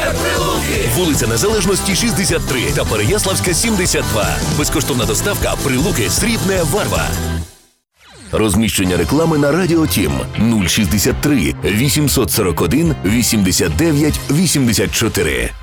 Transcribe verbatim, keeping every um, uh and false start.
Супермаркет Прилуки. Вулиця Незалежності, шістдесят три та Переяславська, сімдесят два. Безкоштовна доставка. Прилуки, Срібне, Варва. Розміщення реклами на Радіо Тім нуль шістдесят три вісімсот сорок один вісімдесят дев'ять вісімдесят чотири.